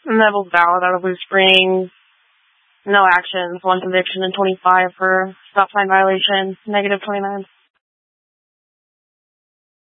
Neville's Ballad out of Blue Springs. No actions, 1 conviction, and 25 for stop sign violation, negative 29.